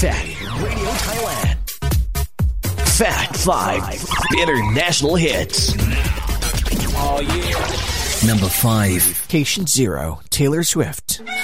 Fat Radio Thailand. Fat 5 International Hits. Oh yeah. Number 5. Patient Zero, Taylor Swift.